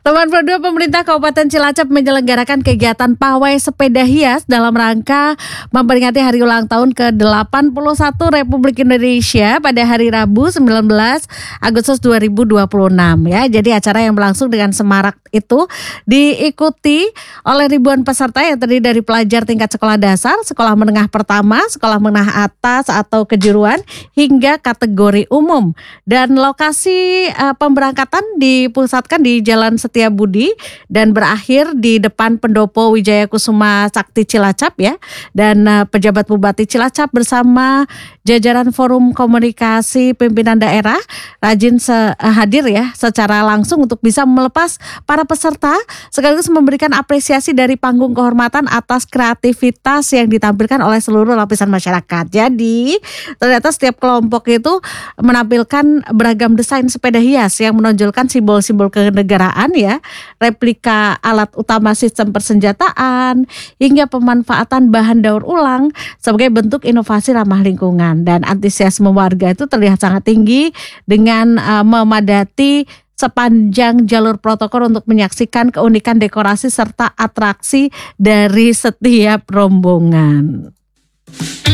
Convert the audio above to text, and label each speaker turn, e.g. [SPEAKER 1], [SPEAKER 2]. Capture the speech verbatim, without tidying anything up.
[SPEAKER 1] Teman Pro dua Pemerintah Kabupaten Cilacap menyelenggarakan kegiatan pawai sepeda hias dalam rangka memperingati hari ulang tahun ke delapan puluh satu Republik Indonesia pada hari Rabu sembilan belas Agustus dua ribu dua puluh enam ya. Jadi acara yang berlangsung dengan semarak itu diikuti oleh ribuan peserta yang terdiri dari pelajar tingkat sekolah dasar, sekolah menengah pertama, sekolah menengah atas atau kejuruan hingga kategori umum. Dan lokasi uh, pemberangkatan dipusatkan di Jalan Setiabudi dan berakhir di depan Pendopo Wijaya Kusuma Sakti Cilacap ya. Dan uh, pejabat Bupati Cilacap bersama jajaran Forum Komunikasi Pimpinan Daerah rajin se- uh, hadir ya secara langsung untuk bisa melepas para peserta sekaligus memberikan apresiasi dari panggung kehormatan atas kreativitas yang ditampilkan oleh seluruh lapisan masyarakat. Jadi ternyata setiap kelompok itu menampilkan beragam desain sepeda hias yang menonjolkan simbol-simbol kenegaraan ya, replika alat utama sistem persenjataan, hingga pemanfaatan bahan daur ulang sebagai bentuk inovasi ramah lingkungan. Dan antusiasme warga itu terlihat sangat tinggi dengan uh, memadati sepanjang jalur protokol untuk menyaksikan keunikan dekorasi serta atraksi dari setiap rombongan.